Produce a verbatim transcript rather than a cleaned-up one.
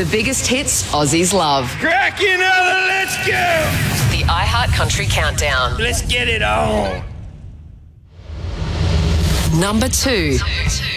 The biggest hits Aussies love. Crack another, let's go! The iHeart Country Countdown. Let's get it on. Number two.